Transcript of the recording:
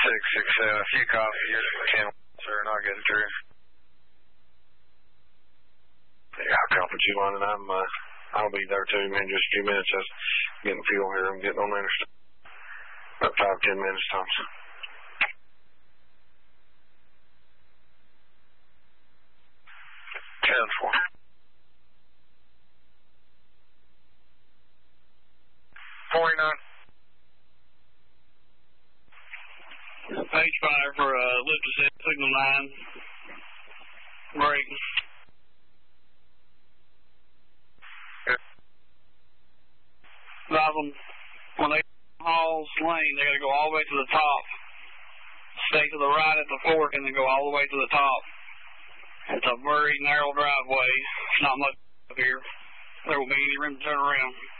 667. A few copies here for 10, sir, not getting through. Yeah, I'll copy you on, and I'll be there too, man, just a few minutes. Just getting fuel here. I'm getting on the interstate. About 5-10 minutes, Thompson. Ten-4. H5 for lift ascent, signal 9. Break. Drive them, when they hauls lane, they got to go all the way to the top. Stay to the right at the fork and then go all the way to the top. It's a very narrow driveway. It's not much up here. There won't be any room to turn around.